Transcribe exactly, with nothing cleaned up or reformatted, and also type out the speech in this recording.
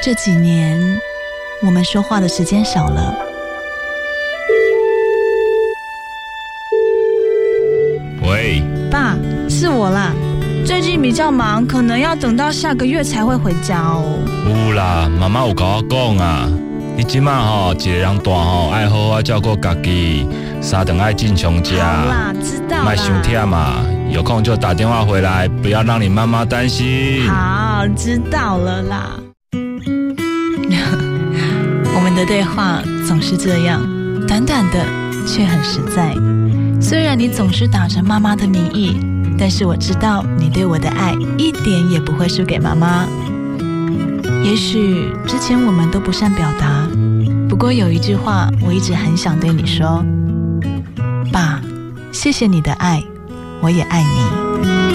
这几年我们说话的时间少了。 喂， 爸，是我啦，最近比较忙，可能要等到下个月才会回家哦。 有啦，妈妈有跟我讲啊，你即马吼一个人大吼，爱好好照顾家己，三顿爱正常吃。 好啦，知道啦。 别伤忝嘛，有空就打电话回来，不要让你妈妈担心。 好，知道了啦。我们的对话总是这样，短短的却很实在。虽然你总是打着妈妈的名义，但是我知道你对我的爱一点也不会输给妈妈。也许之前我们都不善表达，不过有一句话我一直很想对你说，爸，谢谢你的爱，我也爱你。